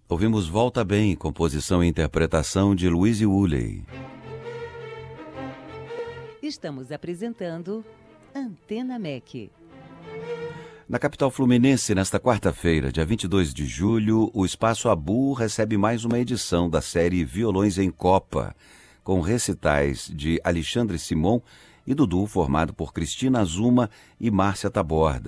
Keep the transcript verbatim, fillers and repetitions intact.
Ouvimos Volta Bem, composição e interpretação de Louise Woolley. Estamos apresentando Antena M E C. Na capital fluminense, nesta quarta-feira, dia vinte e dois de julho, o Espaço Abu recebe mais uma edição da série Violões em Copa, com recitais de Alexandre Simon e do duo formado por Cristina Azuma e Márcia Taborda.